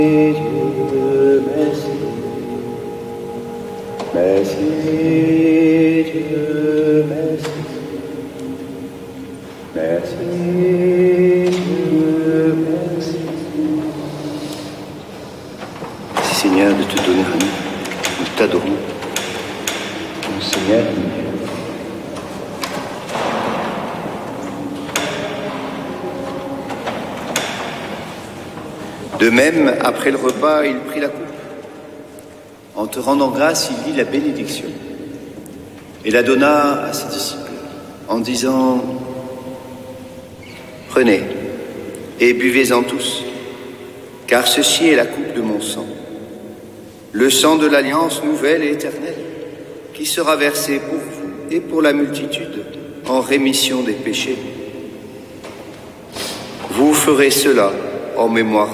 Dieu, merci. Merci, Dieu, merci. Merci, Dieu, merci. Merci, Seigneur, de te donner à nous. Nous t'adorons. Mon Seigneur, de même, après le repas, il prit la coupe. En te rendant grâce, il dit la bénédiction et la donna à ses disciples en disant « Prenez et buvez-en tous, car ceci est la coupe de mon sang, le sang de l'alliance nouvelle et éternelle, qui sera versé pour vous et pour la multitude en rémission des péchés. Vous ferez cela en mémoire de moi. »